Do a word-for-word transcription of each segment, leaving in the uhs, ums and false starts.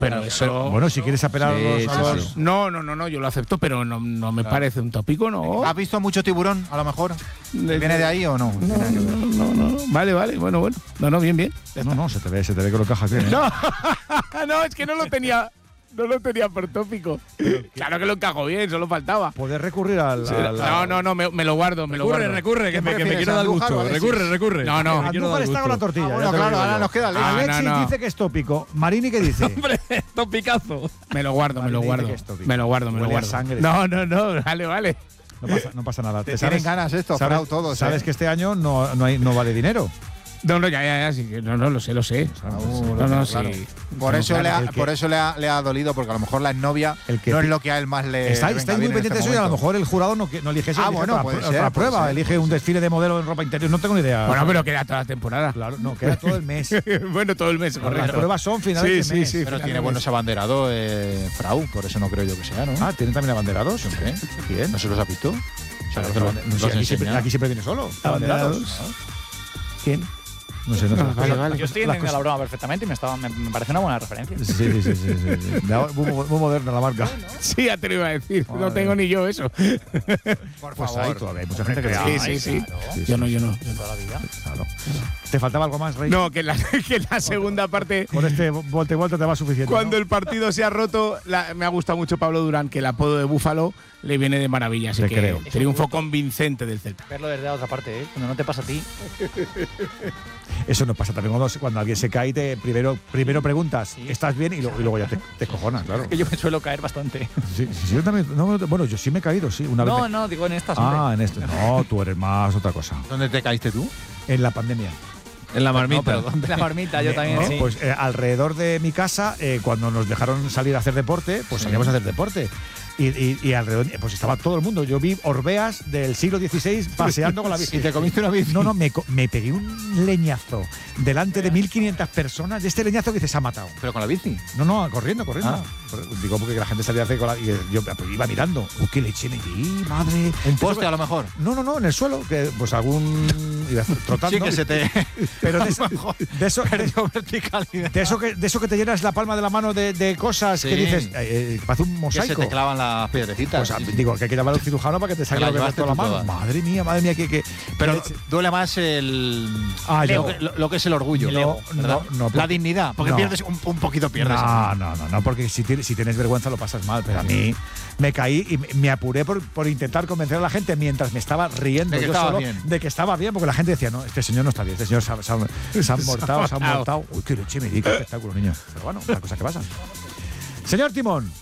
Pero eso... Bueno, si quieres apelar sí, a los... sí, sí. No, no, no, no, yo lo acepto, pero no, no me claro. parece un tópico, ¿no? ¿Has visto mucho tiburón, a lo mejor? De, ¿Viene de ahí o no? No, no, no, no. Vale, vale, bueno, bueno. No, no, bien, bien. No, no, se te ve, se te ve que lo encajas bien. ¿eh? No, no, es que no lo tenía... No lo tenía por tópico. Claro que lo encajo bien, solo faltaba. ¿Puedes recurrir al...? Sí, al no, no, no, me, me lo guardo, me recurre, lo guardo. Recurre, que me, que me quiero dar gusto. Recurre, recurre. No, no. Andújar está con la tortilla. Ah, bueno, claro, ahora nos queda Alexis. Ah, Alexis no, no. dice que es tópico. Marini, ¿qué dice? Hombre, topicazo. Me lo guardo, me lo guardo. Me lo guardo, me lo guardo. Sangre. No, no, no, vale, vale. No pasa, no pasa nada. Te tienen ganas esto, Frau, todos. Sabes ¿eh? que este año no, no, hay, no vale dinero. No, no, ya, ya, ya, sí, no, no, lo sé, lo sé. Uh, no, no, claro. sí. Por eso, claro, le, ha, que, por eso le, ha, le ha dolido, porque a lo mejor la exnovia no es lo que a él más le. Está, estáis muy pendientes de eso y a lo mejor el jurado no, no elige eso. Ah, elige bueno, otra, puede otra ser, prueba, puede ser, elige puede un ser. desfile de modelo en ropa interior. No tengo ni idea. Bueno, pero queda toda la temporada. Claro, no, queda todo el mes. Bueno, todo el mes, correcto. Las pruebas son finales sí, de mes. Sí, sí, pero tiene buenos abanderados, eh, Frau, por eso no creo yo que sea, ¿no? Ah, ¿tienen también abanderados? Hombre, ¿quién? ¿no se los ha visto? O sea, Claro, que lo- lo- los no sé, aquí, enseña. siempre, aquí siempre viene solo. Abanderados. ¿Quién? No sé, no sé. Ah, vale, vale. Yo estoy Las entendiendo cosas- la broma perfectamente y me, estaba, me, me parece una buena referencia. Sí, sí, sí, sí, sí, sí. De- Muy, muy moderna la marca. Sí, ya te lo iba a decir. Madre. No tengo ni yo eso. Por Pues favor. ahí todavía hay mucha gente que Sí, le sí, sí. Sí, Yo no, yo no. Toda la vida. Claro. ¿Te faltaba algo más, Rey? No, que la, que la segunda parte, Con este volte y vuelta te va suficiente. cuando ¿no? el partido se ha roto, la- me ha gustado mucho Pablo Durán, que el apodo de Búfalo le viene de maravilla. Así Te que creo. triunfo convincente del Celta. Verlo desde la otra parte, ¿eh? Cuando no te pasa a ti. Eso nos pasa también cuando, cuando alguien se cae y te primero, primero preguntas, Sí. ¿estás bien? Y luego, y luego ya te, te cojonas, claro. Que yo me suelo caer bastante. Sí, sí, sí, yo también, no, bueno, yo sí me he caído, sí. Una vez No, me- no, digo en estas. Ah, hombre. en esto. No, tú eres más otra cosa. ¿Dónde te caíste tú? En la pandemia. En la marmita. No, pero ¿dónde? La marmita, yo también, ¿no? sí. Pues eh, alrededor de mi casa, eh, cuando nos dejaron salir a hacer deporte, pues Sí. salíamos a hacer deporte. Y, y, y alrededor, pues estaba todo el mundo. Yo vi orbeas del siglo dieciséis paseando con la bici. ¿Y te comiste una bici? No, no, me, co- me pegué un leñazo delante de mil quinientas personas. De este leñazo que dices, se ha matado. ¿Pero con la bici? No, no, corriendo, corriendo. Ah. Digo, porque la gente salía a hacer con la. Y yo pues, iba mirando. Uy, qué leche me di, madre. ¿Un poste a lo mejor? No, no, no, en el suelo. Que pues algún. Iba trotando. Sí, que se te. Pero de eso, de eso, de, perdió verticalidad. de eso que, de eso que te llenas la palma de la mano de, de cosas Sí. que dices, eh, eh, parece un Que mosaico. se te clavan las piedrecitas. Pues, Sí, sí. digo, que hay que llamar a un cirujano para que te saque Te la lo que te llevaste toda la tú mano. toda. Madre mía, madre mía, que. que Pero leche. duele más el. Ah, lo, yo- que, lo- lo que es el orgullo. No, ¿verdad? no, no, La porque- dignidad. Porque no. pierdes un, un poquito, pierdes. No, no, no, no, porque si tienes, si tienes vergüenza lo pasas mal, pero a mí me caí y me- me apuré por, por intentar convencer a la gente mientras me estaba riendo De que yo estaba solo bien. de que estaba bien, porque la gente decía, no, este señor no está bien, este señor se ha, se ha- se ha mortado, se ha mortado. mortado. Uy, qué leche me di, qué espectáculo, niño. Pero bueno, las cosas que pasan. Señor Timón.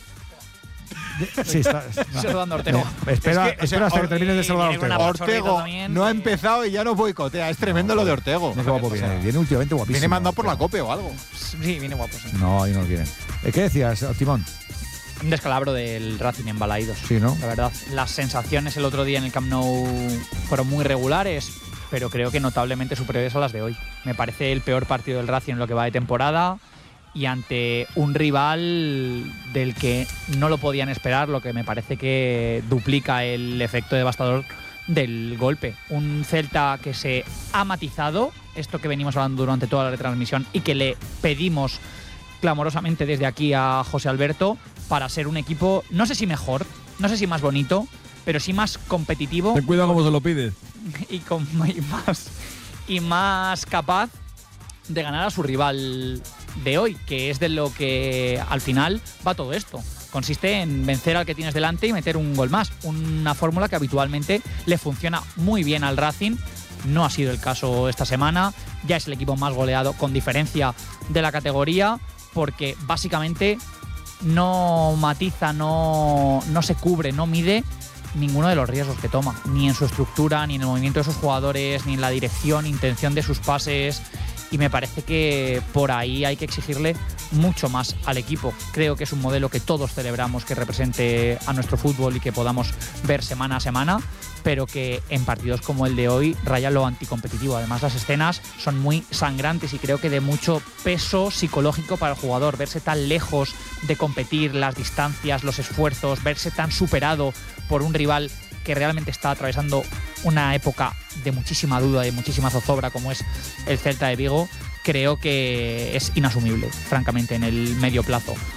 De- Sí, está. no. Saludando a Ortego. Eh, espera, Es que, o sea, espera hasta que Or- termines de y saludar a viene con Ortego. una Chorrito Ortego también, no ha eh. empezado y ya nos boicotea. Es tremendo lo de Ortego. Mira qué guapo viene, viene últimamente guapísimo. Viene mandado por la COPE o algo. Sí, viene guapo. Sí. No, ahí no lo quieren. Eh, ¿Qué decías, Timón? Un descalabro del Racing en Balaídos. Sí, ¿no? La verdad, las sensaciones el otro día en el Camp Nou fueron muy regulares, pero creo que notablemente superiores a las de hoy. Me parece el peor partido del Racing en lo que va de temporada y ante un rival del que no lo podían esperar, lo que me parece que duplica el efecto devastador del golpe. Un Celta que se ha matizado, esto que venimos hablando durante toda la retransmisión y que le pedimos clamorosamente desde aquí a José Alberto para ser un equipo, no sé si mejor, no sé si más bonito, pero sí más competitivo Ten cuidado cómo se lo pides. y, con, y más y más capaz de ganar a su rival de hoy, que es de lo que al final va todo esto. Consiste en vencer al que tienes delante y meter un gol más, una fórmula que habitualmente le funciona muy bien al Racing. No ha sido el caso esta semana, ya es el equipo más goleado con diferencia de la categoría, porque básicamente no matiza, no, no se cubre, no mide ninguno de los riesgos que toma, ni en su estructura, ni en el movimiento de sus jugadores, ni en la dirección, intención de sus pases, y me parece que por ahí hay que exigirle mucho más al equipo. Creo que es un modelo que todos celebramos, que represente a nuestro fútbol y que podamos ver semana a semana, pero que en partidos como el de hoy raya lo anticompetitivo. Además, las escenas son muy sangrantes y creo que de mucho peso psicológico para el jugador. Verse tan lejos de competir, las distancias, los esfuerzos, verse tan superado por un rival que realmente está atravesando una época de muchísima duda, de muchísima zozobra como es el Celta de Vigo, creo que es inasumible, francamente, en el medio plazo.